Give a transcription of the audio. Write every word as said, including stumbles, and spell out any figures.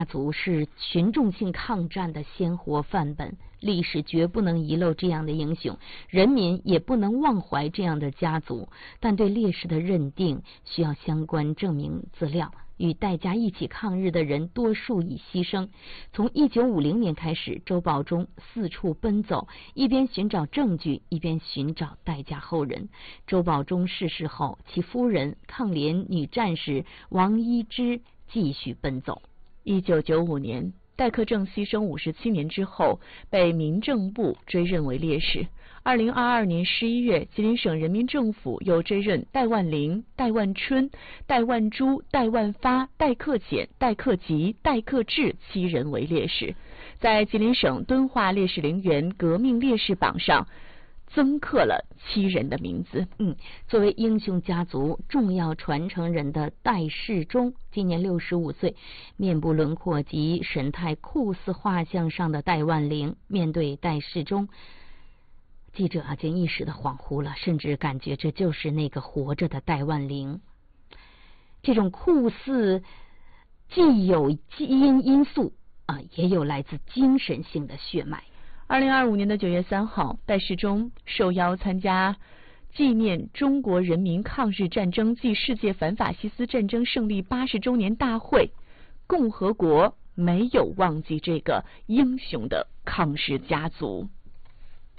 家族是群众性抗战的鲜活范本，历史绝不能遗漏这样的英雄，人民也不能忘怀这样的家族。但对烈士的认定需要相关证明资料，与戴家一起抗日的人多数已牺牲。从一九五零年开始，周保中四处奔走，一边寻找证据，一边寻找戴家后人。周保中逝世后，其夫人抗联女战士王一之继续奔走。 一九九五年，戴克正牺牲五十七年之后，被民政部追认为烈士。二零二二年十一月，吉林省人民政府又追认戴万龄、戴万春、戴万珠、戴万发、戴克俭、戴克吉、戴克志七人为烈士，在吉林省敦化烈士陵园革命烈士榜上增刻了七人的名字。 嗯，作为英雄家族重要传承人的戴世忠，今年六十五岁，面部轮廓及神态酷似画像上的戴万龄。面对戴世忠，记者啊竟一时的恍惚了，甚至感觉这就是那个活着的戴万龄。这种酷似既有基因因素啊，也有来自精神性的血脉。 二零二五年的九月三号，戴世忠受邀参加纪念中国人民抗日战争暨世界反法西斯战争胜利八十周年大会。共和国没有忘记这个英雄的抗日家族。